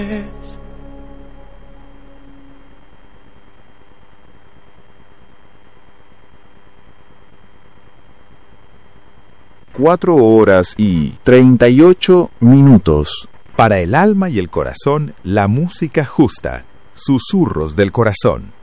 (4:38). Para el alma y el corazón, la música justa. Susurros del corazón.